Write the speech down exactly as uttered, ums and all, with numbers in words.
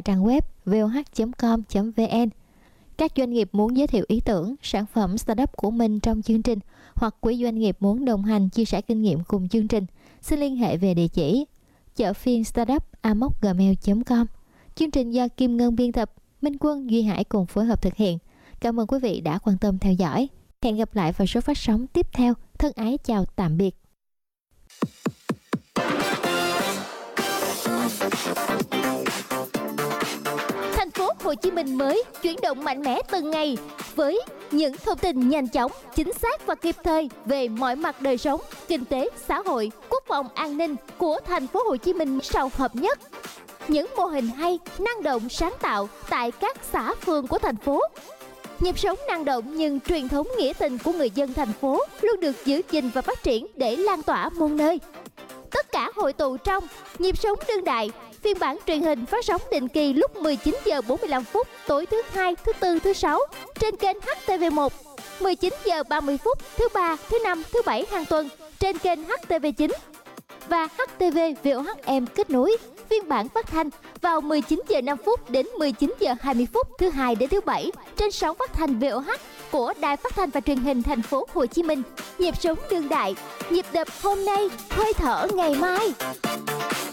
trang web v o h chấm com chấm v n. Các doanh nghiệp muốn giới thiệu ý tưởng, sản phẩm startup của mình trong chương trình hoặc quý doanh nghiệp muốn đồng hành chia sẻ kinh nghiệm cùng chương trình, xin liên hệ về địa chỉ chợ phiên startup a m o c gmail chấm com. Chương trình do Kim Ngân biên tập, Minh Quân, Duy Hải cùng phối hợp thực hiện. Cảm ơn quý vị đã quan tâm theo dõi. Hẹn gặp lại vào số phát sóng tiếp theo. Thân ái chào tạm biệt. Thành phố Hồ Chí Minh mới chuyển động mạnh mẽ từng ngày với những thông tin nhanh chóng, chính xác và kịp thời về mọi mặt đời sống, kinh tế, xã hội, quốc phòng, an ninh của Thành phố Hồ Chí Minh sau hợp nhất. Những mô hình hay, năng động, sáng tạo tại các xã phường của thành phố. Nhịp sống năng động nhưng truyền thống nghĩa tình của người dân thành phố luôn được giữ gìn và phát triển để lan tỏa muôn nơi. Tất cả hội tụ trong Nhịp sống đương đại, phiên bản truyền hình phát sóng định kỳ lúc mười chín giờ bốn mươi lăm phút tối thứ hai, thứ tư, thứ sáu trên kênh H T V một, mười chín giờ ba mươi phút thứ ba, thứ năm, thứ bảy hàng tuần trên kênh H T V chín và H T V V O H M kết nối. Phiên bản phát thanh vào mười chín giờ năm phút đến mười chín giờ hai mươi phút thứ hai đến thứ bảy trên sóng phát thanh V O H của Đài Phát thanh và Truyền hình Thành phố Hồ Chí Minh. Nhịp sống đương đại, nhịp đập hôm nay, hơi thở ngày mai.